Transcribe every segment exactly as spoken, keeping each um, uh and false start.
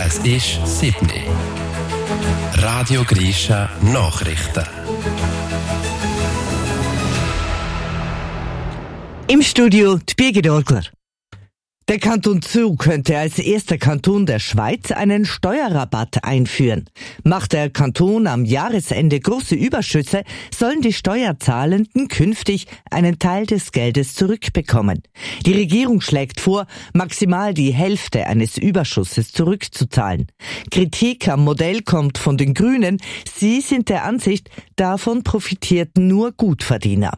Es ist sieben Uhr. Radio Grisha Nachrichten. Im Studio die Birgit Orgler. Der Kanton Zug könnte als erster Kanton der Schweiz einen Steuerrabatt einführen. Macht der Kanton am Jahresende große Überschüsse, sollen die Steuerzahlenden künftig einen Teil des Geldes zurückbekommen. Die Regierung schlägt vor, maximal die Hälfte eines Überschusses zurückzuzahlen. Kritik am Modell kommt von den Grünen. Sie sind der Ansicht, davon profitierten nur Gutverdiener.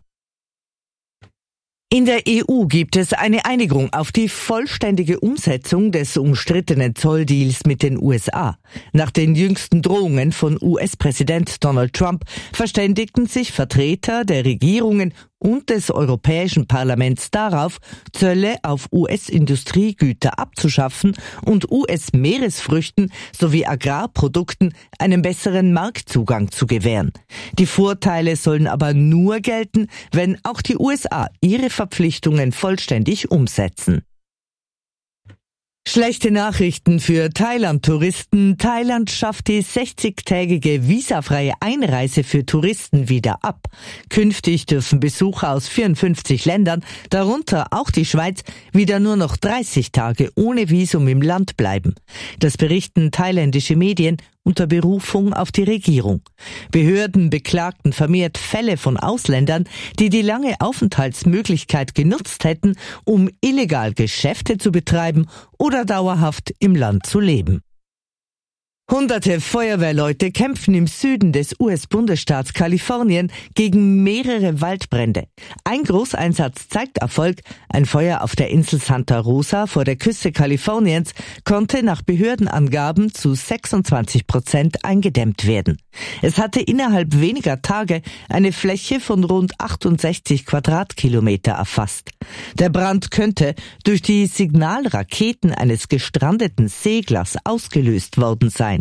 In der E U gibt es eine Einigung auf die vollständige Umsetzung des umstrittenen Zolldeals mit den U S A. Nach den jüngsten Drohungen von U S-Präsident Donald Trump verständigten sich Vertreter der Regierungen und des Europäischen Parlaments darauf, Zölle auf U S-Industriegüter abzuschaffen und U S-Meeresfrüchten sowie Agrarprodukten einen besseren Marktzugang zu gewähren. Die Vorteile sollen aber nur gelten, wenn auch die U S A ihre Verpflichtungen vollständig umsetzen. Schlechte Nachrichten für Thailand-Touristen. Thailand schafft die sechzigtägige visafreie Einreise für Touristen wieder ab. Künftig dürfen Besucher aus vierundfünfzig Ländern, darunter auch die Schweiz, wieder nur noch dreißig Tage ohne Visum im Land bleiben. Das berichten thailändische Medien unter Berufung auf die Regierung. Behörden beklagten vermehrt Fälle von Ausländern, die die lange Aufenthaltsmöglichkeit genutzt hätten, um illegal Geschäfte zu betreiben oder dauerhaft im Land zu leben. Hunderte Feuerwehrleute kämpfen im Süden des U S-Bundesstaats Kalifornien gegen mehrere Waldbrände. Ein Großeinsatz zeigt Erfolg. Ein Feuer auf der Insel Santa Rosa vor der Küste Kaliforniens konnte nach Behördenangaben zu sechsundzwanzig Prozent eingedämmt werden. Es hatte innerhalb weniger Tage eine Fläche von rund achtundsechzig Quadratkilometer erfasst. Der Brand könnte durch die Signalraketen eines gestrandeten Seglers ausgelöst worden sein.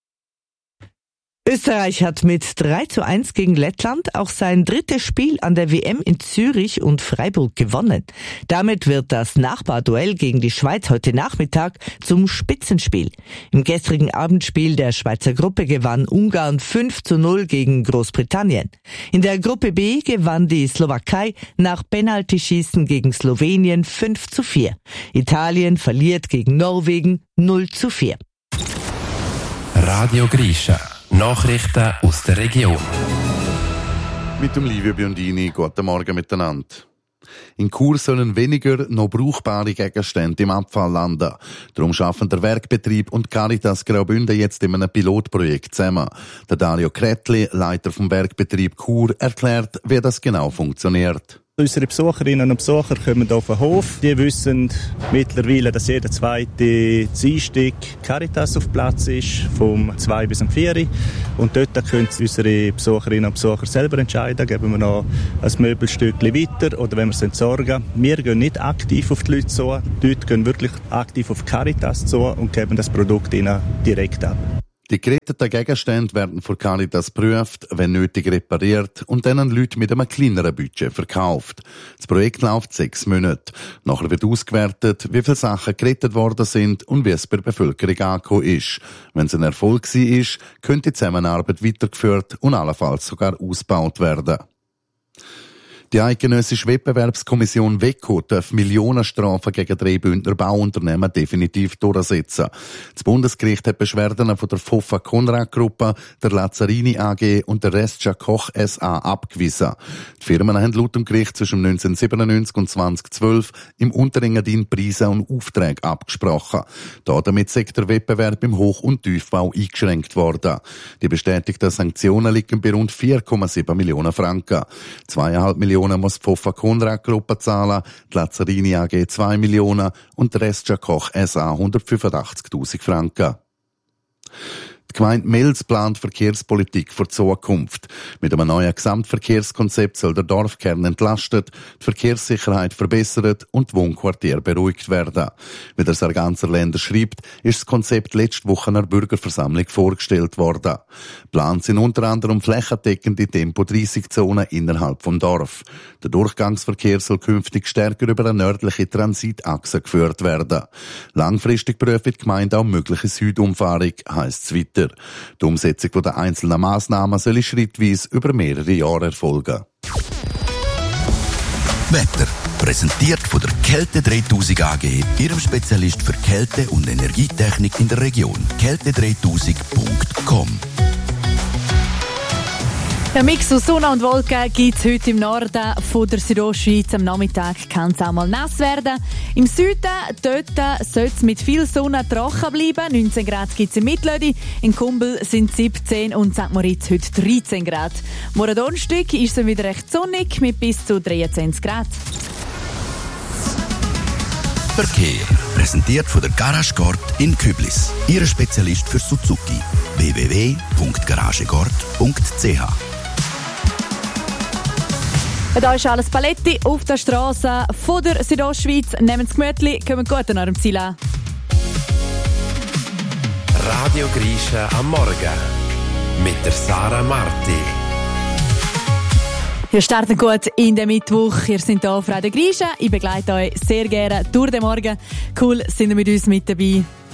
Österreich hat mit drei zu eins gegen Lettland auch sein drittes Spiel an der W M in Zürich und Freiburg gewonnen. Damit wird das Nachbarduell gegen die Schweiz heute Nachmittag zum Spitzenspiel. Im gestrigen Abendspiel der Schweizer Gruppe gewann Ungarn fünf zu null gegen Großbritannien. In der Gruppe B gewann die Slowakei nach Penaltyschießen gegen Slowenien fünf zu vier. Italien verliert gegen Norwegen null zu vier. Radio Grisha. Nachrichten aus der Region. Mit dem Livio Biondini, guten Morgen miteinander. In Chur sollen weniger noch brauchbare Gegenstände im Abfall landen. Darum schaffen der Werkbetrieb und Caritas Graubünden jetzt in einem Pilotprojekt zusammen. Der Dario Kretli, Leiter vom Werkbetrieb Chur, erklärt, wie das genau funktioniert. Unsere Besucherinnen und Besucher kommen auf den Hof. Die wissen mittlerweile, dass jeder zweite Dienstag Caritas auf Platz ist, vom zwei bis um vier. Und dort können unsere Besucherinnen und Besucher selber entscheiden, geben wir noch ein Möbelstück weiter oder wenn wir es entsorgen. Wir gehen nicht aktiv auf die Leute zu, dort gehen wirklich aktiv auf Caritas zu und geben das Produkt ihnen direkt ab. Die geretteten Gegenstände werden von Caritas geprüft, wenn nötig repariert und dann an Leute mit einem kleineren Budget verkauft. Das Projekt läuft sechs Monate. Nachher wird ausgewertet, wie viele Sachen gerettet worden sind und wie es bei der Bevölkerung angekommen ist. Wenn es ein Erfolg war, könnte die Zusammenarbeit weitergeführt und allenfalls sogar ausgebaut werden. Die eidgenössische Wettbewerbskommission WECO darf Millionenstrafen gegen drei Bündner Bauunternehmen definitiv durchsetzen. Das Bundesgericht hat Beschwerden von der Fofa Konrad Gruppe, der Lazzarini A G und der Restscha Koch S A abgewiesen. Die Firmen haben laut dem Gericht zwischen neunzehnhundertsiebenundneunzig und zweitausendzwölf im Unterengadin Preise und Aufträge abgesprochen. Damit sei der Wettbewerb im Hoch- und Tiefbau eingeschränkt worden. Die bestätigten Sanktionen liegen bei rund vier Komma sieben Millionen Franken. Zweieinhalb Millionen muss die Fofa Konrad Gruppe zahlen, die Lazzarini A G zwei Millionen und der Restscha Koch S A hundertfünfundachtzigtausend Franken. Die Gemeinde Mels plant Verkehrspolitik für die Zukunft. Mit einem neuen Gesamtverkehrskonzept soll der Dorfkern entlastet, die Verkehrssicherheit verbessert und die Wohnquartiere beruhigt werden. Wie der Sarganser Länder schreibt, ist das Konzept letzte Woche einer Bürgerversammlung vorgestellt worden. Geplant sind unter anderem flächendeckende Tempo dreißig Zonen innerhalb vom Dorf. Der Durchgangsverkehr soll künftig stärker über eine nördliche Transitachse geführt werden. Langfristig prüft die Gemeinde auch mögliche Südumfahrung, heisst es weiter. Die Umsetzung der einzelnen Massnahmen soll schrittweise über mehrere Jahre erfolgen. Wetter. Präsentiert von der Kälte dreitausend A G, Ihrem Spezialist für Kälte- und Energietechnik in der Region. kälte dreitausend punkt com. Der Mix aus Sonne und Wolken gibt es heute im Norden von der Südostschweiz. Am Nachmittag kann es auch mal nass werden. Im Süden dort soll es mit viel Sonne trocken bleiben. neunzehn Grad gibt es in Mittlödi. In Kumbel sind siebzehn und Sankt Moritz heute dreizehn Grad. Morgen Donnerstag ist es wieder recht sonnig mit bis zu dreiundzwanzig Grad. Verkehr. Präsentiert von der Garage Gord in Küblis. Ihr Spezialist für Suzuki. w w w punkt garagegord punkt c h. Da ist alles Paletti auf der Straße von der Südostschweiz. Nehmt es gemütlich, kommen gut an eurem Ziel an. Radio Grisha am Morgen mit der Sarah Marti. Wir starten gut in den Mittwoch. Ihr seid hier auf Radio Grisha. Ich begleite euch sehr gerne durch den Morgen. Cool, sind ihr mit uns mit dabei.